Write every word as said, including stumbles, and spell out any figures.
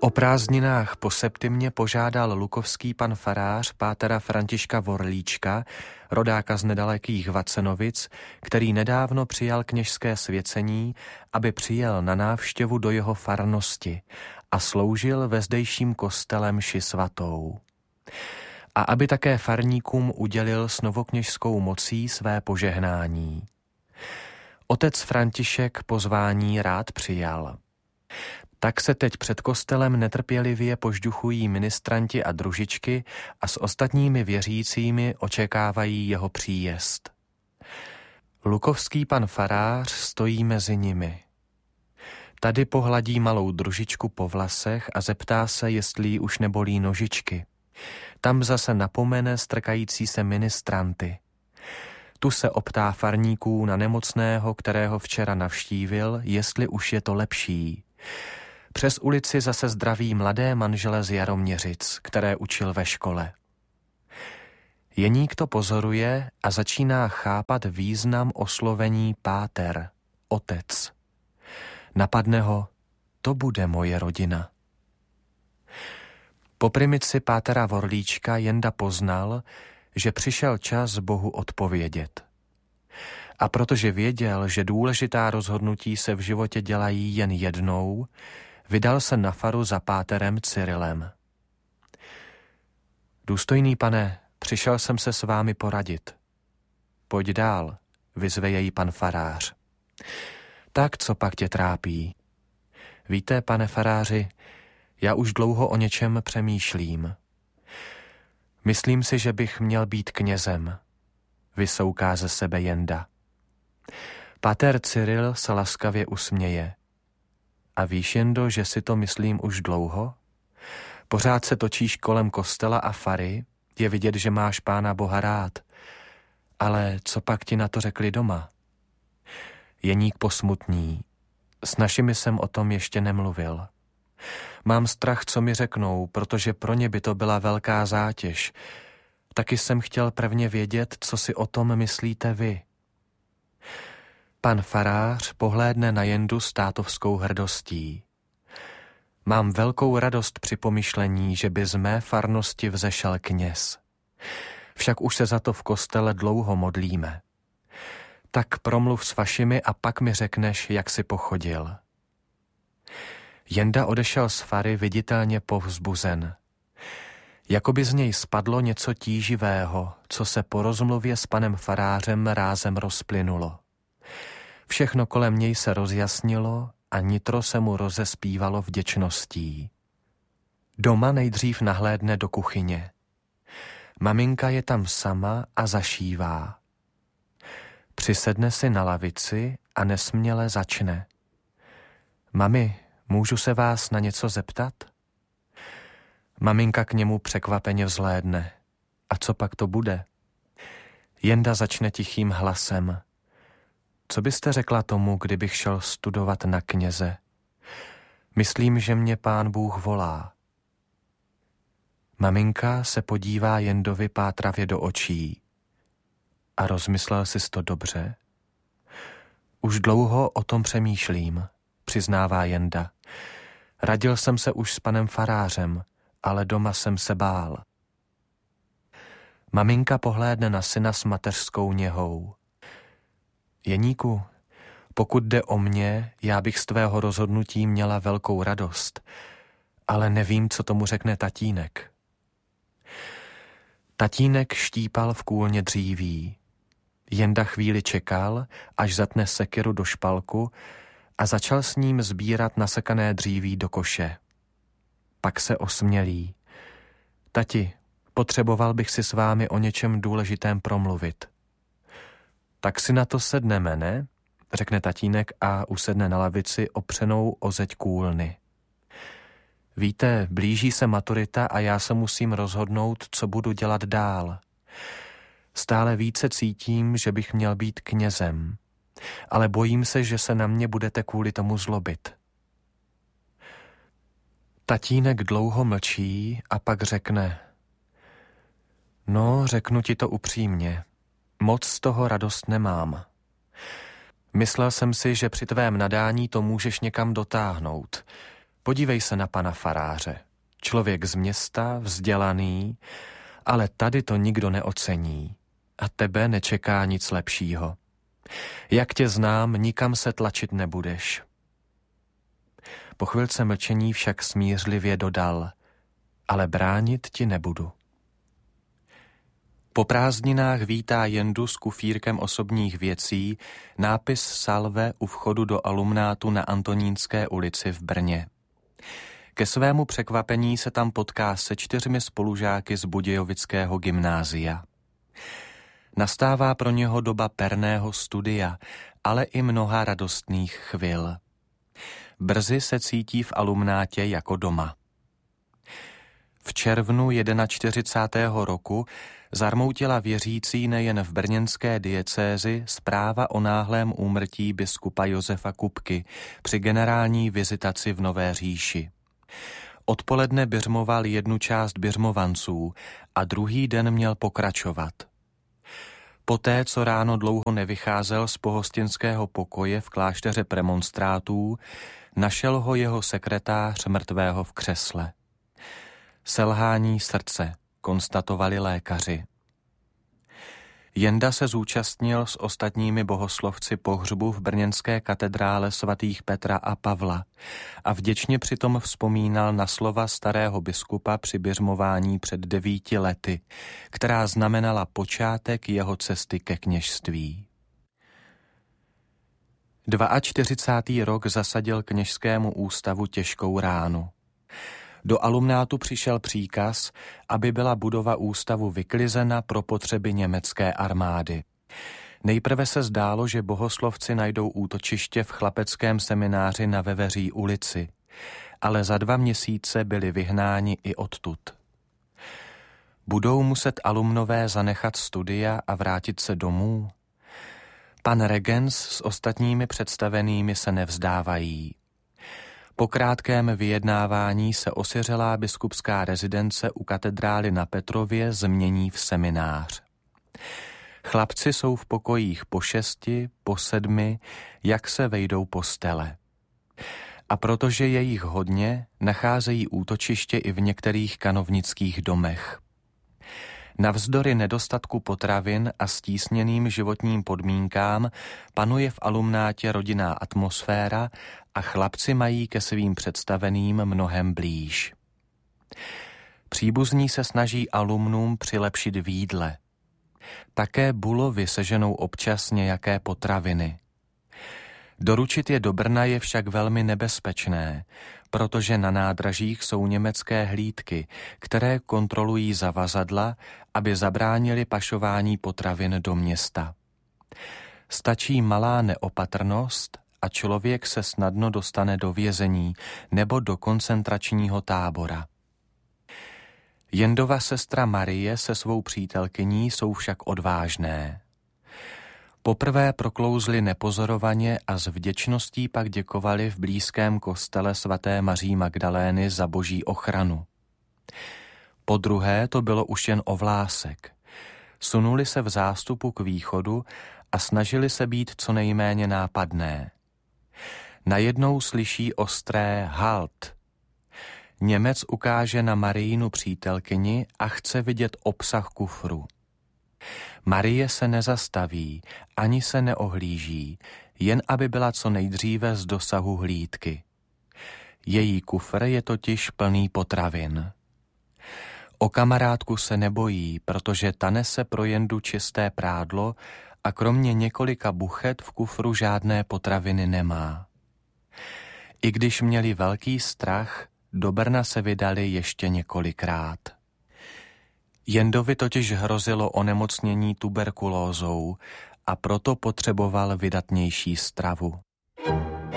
O prázdninách po Septimě požádal lukovský pan farář pátera Františka Vorlíčka, rodáka z nedalekých Vacenovic, který nedávno přijal kněžské svěcení, aby přijel na návštěvu do jeho farnosti a sloužil ve zdejším kostele mši svatou. A aby také farníkům udělil s novokněžskou mocí své požehnání. Otec František pozvání rád přijal. Tak se teď před kostelem netrpělivě požduchují ministranti a družičky a s ostatními věřícími očekávají jeho příjezd. Lukovský pan farář stojí mezi nimi. Tady pohladí malou družičku po vlasech a zeptá se, jestli jí už nebolí nožičky. Tam zase napomene strkající se ministranty. Tu se optá farníků na nemocného, kterého včera navštívil, jestli už je to lepší. Přes ulici zase zdraví mladé manžele z Jaroměřic, které učil ve škole. Jeník to pozoruje a začíná chápat význam oslovení páter, otec. Napadne ho, to bude moje rodina. Po primici pátera Vorlíčka Jenda poznal, že přišel čas Bohu odpovědět. A protože věděl, že důležitá rozhodnutí se v životě dělají jen jednou, vydal se na faru za páterem Cyrilem. Důstojný pane, přišel jsem se s vámi poradit. Pojď dál, vyzve jej pan farář. Tak co pak tě trápí? Víte, pane faráři, já už dlouho o něčem přemýšlím. Myslím si, že bych měl být knězem, vysouká ze sebe Jenda. Páter Cyril se laskavě usměje. A víš, Jendo, že si to myslím už dlouho? Pořád se točíš kolem kostela a fary, je vidět, že máš Pána Boha rád. Ale co pak ti na to řekli doma? Jeník posmutní. S našimi jsem o tom ještě nemluvil. Mám strach, co mi řeknou, protože pro ně by to byla velká zátěž. Taky jsem chtěl prvně vědět, co si o tom myslíte vy. Pan farář pohlédne na Jendu s tátovskou hrdostí. Mám velkou radost při pomyšlení, že by z mé farnosti vzešel kněz. Však už se za to v kostele dlouho modlíme. Tak promluv s vašimi a pak mi řekneš, jak si pochodil. Jenda odešel z fary viditelně povzbuzen. Jakoby z něj spadlo něco tíživého, co se po rozmluvě s panem farářem rázem rozplynulo. Všechno kolem něj se rozjasnilo a nitro se mu rozespívalo vděčností. Doma nejdřív nahlédne do kuchyně. Maminka je tam sama a zašívá. Přisedne si na lavici a nesměle začne. Mami, můžu se vás na něco zeptat? Maminka k němu překvapeně vzhlédne. A co pak to bude? Jenda začne tichým hlasem. Co byste řekla tomu, kdybych šel studovat na kněze? Myslím, že mě Pán Bůh volá. Maminka se podívá Jendovi pátravě do očí. A rozmyslel jsi to dobře? Už dlouho o tom přemýšlím, přiznává Jenda. Radil jsem se už s panem farářem, ale doma jsem se bál. Maminka pohlédne na syna s mateřskou něhou. Jeníku, pokud jde o mě, já bych z tvého rozhodnutí měla velkou radost, ale nevím, co tomu řekne tatínek. Tatínek štípal v kůlně dříví. Jenda chvíli čekal, až zatne sekiru do špalku a začal s ním sbírat nasekané dříví do koše. Pak se osmělí. Tati, potřeboval bych si s vámi o něčem důležitém promluvit. Tak si na to sedneme, ne? Řekne tatínek a usedne na lavici opřenou o zeď kůlny. Víte, blíží se maturita a já se musím rozhodnout, co budu dělat dál. Stále více cítím, že bych měl být knězem, ale bojím se, že se na mě budete kvůli tomu zlobit. Tatínek dlouho mlčí a pak řekne: No, řeknu ti to upřímně. Moc z toho radost nemám. Myslel jsem si, že při tvém nadání to můžeš někam dotáhnout. Podívej se na pana faráře. Člověk z města, vzdělaný, ale tady to nikdo neocení. A tebe nečeká nic lepšího. Jak tě znám, nikam se tlačit nebudeš. Po chvilce mlčení však smířlivě dodal, ale bránit ti nebudu. Po prázdninách vítá Jendu s kufírkem osobních věcí nápis Salve u vchodu do alumnátu na Antonínské ulici v Brně. Ke svému překvapení se tam potká se čtyřmi spolužáky z Budějovického gymnázia. Nastává pro něho doba perného studia, ale i mnoha radostných chvil. Brzy se cítí v alumnátě jako doma. V červnu čtyřicátého prvního roku zarmoutila věřící nejen v brněnské diecézi zpráva o náhlém úmrtí biskupa Josefa Kupky při generální vizitaci v Nové Říši. Odpoledne biřmoval jednu část biřmovanců a druhý den měl pokračovat. Poté, co ráno dlouho nevycházel z pohostinského pokoje v klášteře premonstrátů, našel ho jeho sekretář mrtvého v křesle. Selhání srdce, konstatovali lékaři. Jenda se zúčastnil s ostatními bohoslovci pohřbu v brněnské katedrále svatých Petra a Pavla a vděčně přitom vzpomínal na slova starého biskupa při biřmování před devíti lety, která znamenala počátek jeho cesty ke kněžství. čtyřicátý druhý rok zasadil kněžskému ústavu těžkou ránu. Do alumnátu přišel příkaz, aby byla budova ústavu vyklizena pro potřeby německé armády. Nejprve se zdálo, že bohoslovci najdou útočiště v chlapeckém semináři na Veveří ulici, ale za dva měsíce byli vyhnáni i odtud. Budou muset alumnové zanechat studia a vrátit se domů? Pan regens s ostatními představenými se nevzdávají. Po krátkém vyjednávání se osiřelá biskupská rezidence u katedrály na Petrově změní v seminář. Chlapci jsou v pokojích po šesti, po sedmi, jak se vejdou postele. A protože je jich hodně, nacházejí útočiště i v některých kanovnických domech. Navzdory nedostatku potravin a stísněným životním podmínkám panuje v alumnátě rodinná atmosféra a chlapci mají ke svým představeným mnohem blíž. Příbuzní se snaží alumnům přilepšit v jídle. Také bulovy seženou občas nějaké potraviny. Doručit je do Brna je však velmi nebezpečné, protože na nádražích jsou německé hlídky, které kontrolují zavazadla, aby zabránili pašování potravin do města. Stačí malá neopatrnost a člověk se snadno dostane do vězení nebo do koncentračního tábora. Jendova sestra Marie se svou přítelkyní jsou však odvážné. Poprvé proklouzli nepozorovaně a s vděčností pak děkovali v blízkém kostele svaté Maří Magdalény za boží ochranu. Po druhé to bylo už jen o vlásek. Sunuli se v zástupu k východu a snažili se být co nejméně nápadné. Najednou slyší ostré halt. Němec ukáže na Marijinu přítelkyni a chce vidět obsah kufru. Marie se nezastaví, ani se neohlíží, jen aby byla co nejdříve z dosahu hlídky. Její kufr je totiž plný potravin. O kamarádku se nebojí, protože ta nese pro Jendu čisté prádlo a kromě několika buchet v kufru žádné potraviny nemá. I když měli velký strach, do Brna se vydali ještě několikrát. Jendovi totiž hrozilo onemocnění tuberkulózou a proto potřeboval vydatnější stravu.